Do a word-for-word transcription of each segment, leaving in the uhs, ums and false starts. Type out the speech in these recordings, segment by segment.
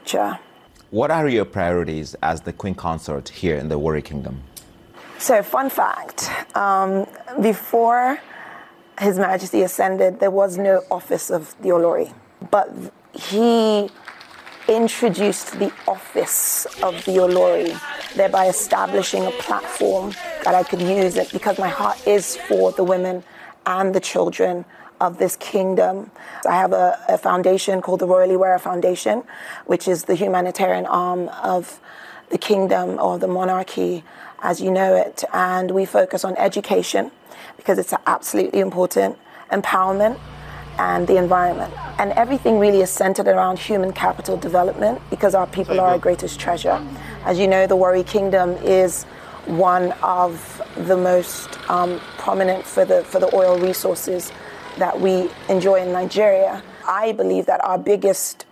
future. What are your priorities as the Queen Consort here in the Warri Kingdom? So, fun fact, um, before His Majesty ascended, there was no office of the Olori, but he introduced the office of the Olori, thereby establishing a platform that I could use it because my heart is for the women and the children of this kingdom. I have a, a foundation called the Royally Wearer Foundation, which is the humanitarian arm of the kingdom or the monarchy as you know it. And we focus on education because it's absolutely important, empowerment, and the environment. And everything really is centered around human capital development because our people are our greatest treasure. As you know, the Warri Kingdom is one of the most um, prominent for the, for the oil resources that we enjoy in Nigeria. I believe that our biggest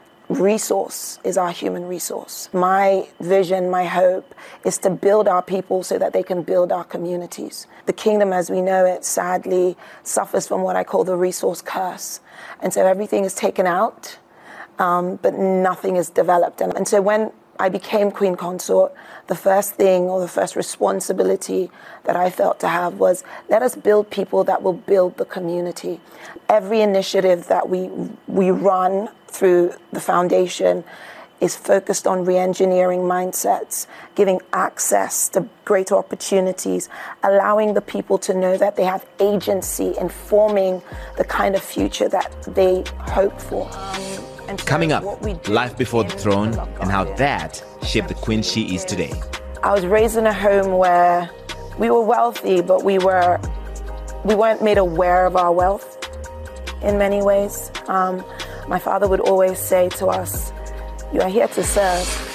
resource is our human resource. My vision, my hope is to build our people so that they can build our communities. The kingdom as we know it sadly suffers from what I call the resource curse. And so everything is taken out, um, but nothing is developed. And, and so when I became Queen Consort, the first thing or the first responsibility that I felt to have was let us build people that will build the community. Every initiative that we we run through the foundation is focused on re-engineering mindsets, giving access to greater opportunities, allowing the people to know that they have agency in forming the kind of future that they hope for. So Coming up, life before the throne and how that shaped the queen she is today. I was raised in a home where we were wealthy, but we were we weren't made aware of our wealth in many ways. Um, my father would always say to us, "You are here to serve.